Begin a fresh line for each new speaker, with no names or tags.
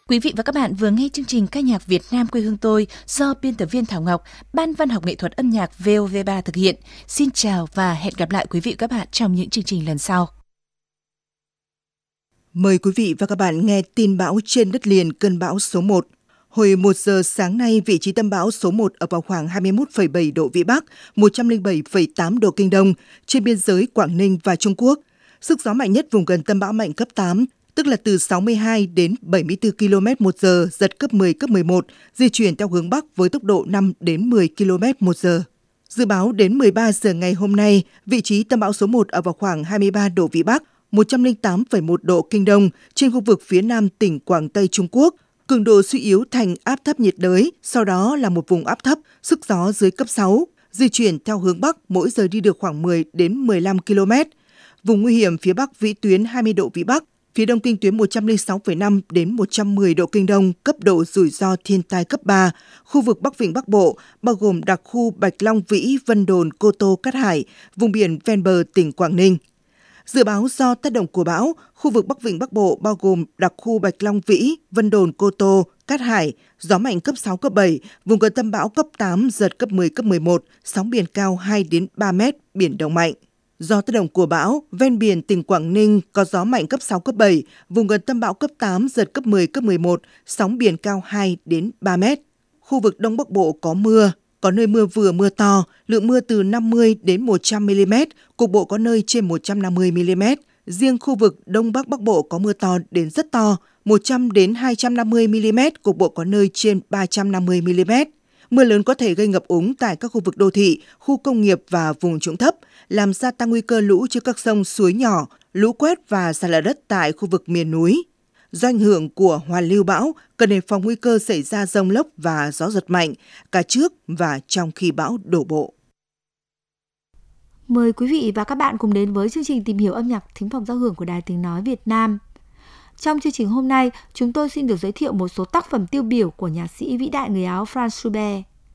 Quý vị và các bạn vừa nghe chương trình ca nhạc Việt Nam quê hương tôi do biên tập viên Thảo Ngọc, Ban Văn học nghệ thuật âm nhạc VOV3 thực hiện. Xin chào và hẹn gặp lại quý vị và các bạn trong những chương trình lần sau.
Mời quý vị và các bạn nghe tin bão trên đất liền cơn bão số 1. Hồi 1 giờ sáng nay, vị trí tâm bão số 1 ở vào khoảng 21,7 độ Vĩ Bắc, 107,8 độ Kinh Đông, trên biên giới Quảng Ninh và Trung Quốc. Sức gió mạnh nhất vùng gần tâm bão mạnh cấp 8, tức là từ 62 đến 74 km/h, giật cấp 10, cấp 11, di chuyển theo hướng Bắc với tốc độ 5 đến 10 km/h. Dự báo đến 13 giờ ngày hôm nay, vị trí tâm bão số 1 ở vào khoảng 23 độ Vĩ Bắc, 108,1 độ Kinh Đông, trên khu vực phía nam tỉnh Quảng Tây Trung Quốc. Cường độ suy yếu thành áp thấp nhiệt đới, sau đó là một vùng áp thấp, sức gió dưới cấp 6, di chuyển theo hướng Bắc, mỗi giờ đi được khoảng 10 đến 15 km. Vùng nguy hiểm phía Bắc vĩ tuyến 20 độ Vĩ Bắc, phía Đông kinh tuyến 106,5 đến 110 độ Kinh Đông, cấp độ rủi ro thiên tai cấp 3. Khu vực Bắc Vịnh Bắc Bộ, bao gồm đặc khu Bạch Long Vĩ, Vân Đồn, Cô Tô, Cát Hải, vùng biển ven bờ tỉnh Quảng Ninh. Dự báo do tác động của bão, khu vực Bắc Vịnh Bắc Bộ bao gồm đặc khu Bạch Long Vĩ, Vân Đồn, Cô Tô, Cát Hải, gió mạnh cấp 6, cấp 7, vùng gần tâm bão cấp 8, giật cấp 10, cấp 11, sóng biển cao 2 đến 3 mét, biển động mạnh. Do tác động của bão, ven biển tỉnh Quảng Ninh có gió mạnh cấp 6, cấp 7, vùng gần tâm bão cấp 8, giật cấp 10, cấp 11, sóng biển cao 2 đến 3 mét. Khu vực Đông Bắc Bộ có mưa, có nơi mưa vừa mưa to, lượng mưa từ 50 đến 100 mm, cục bộ có nơi trên 150 mm. Riêng khu vực Đông Bắc Bắc Bộ có mưa to đến rất to, 100 đến 250 mm, cục bộ có nơi trên 350 mm. Mưa lớn có thể gây ngập úng tại các khu vực đô thị, khu công nghiệp và vùng trũng thấp, làm gia tăng nguy cơ lũ trên các sông suối nhỏ, lũ quét và sạt lở đất tại khu vực miền núi. Do ảnh hưởng của hoàn lưu bão, cần đề phòng nguy cơ xảy ra dông lốc và gió giật mạnh, cả trước và trong khi bão đổ bộ.
Mời quý vị và các bạn cùng đến với chương trình tìm hiểu âm nhạc thính phòng giao hưởng của Đài Tiếng Nói Việt Nam. Trong chương trình hôm nay, chúng tôi xin được giới thiệu một số tác phẩm tiêu biểu của nhạc sĩ vĩ đại người Áo Franz Schubert.